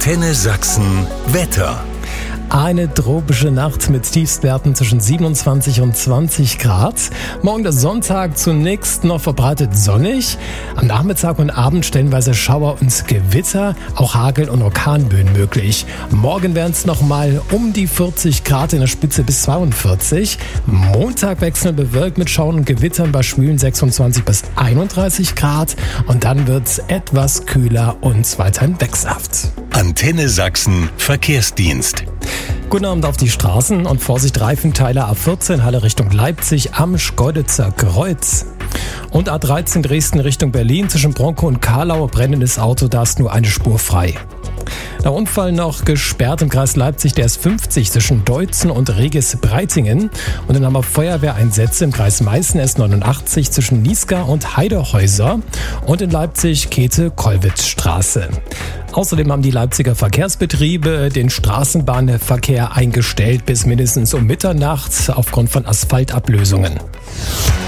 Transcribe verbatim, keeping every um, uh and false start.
Antenne Sachsen Wetter. Eine tropische Nacht mit Tiefstwerten zwischen siebenundzwanzig und zwanzig Grad. Morgen der Sonntag zunächst noch verbreitet sonnig. Am Nachmittag und Abend stellenweise Schauer und Gewitter, auch Hagel- und Orkanböen möglich. Morgen werden es nochmal um die vierzig Grad, in der Spitze bis zweiundvierzig. Montag wechselnd bewölkt mit Schauern und Gewittern bei schwülen sechsundzwanzig bis einunddreißig Grad. Und dann wird es etwas kühler und weiterhin wechselhaft. Antenne Sachsen Verkehrsdienst. Guten Abend auf die Straßen und Vorsicht Reifenteiler A vierzehn Halle Richtung Leipzig am Schkeuditzer Kreuz. Und A dreizehn Dresden Richtung Berlin zwischen Bronkow und Karlau, brennendes Auto, da ist nur eine Spur frei. Der Unfall noch gesperrt im Kreis Leipzig, der S fünfzig zwischen Deutzen und Regis-Breitingen. Und dann haben wir Feuerwehreinsätze im Kreis Meißen S neunundachtzig zwischen Niesgar und Heidehäuser. Und in Leipzig Käthe-Kollwitz-Straße. Außerdem haben die Leipziger Verkehrsbetriebe den Straßenbahnverkehr eingestellt bis mindestens um Mitternacht aufgrund von Asphaltablösungen.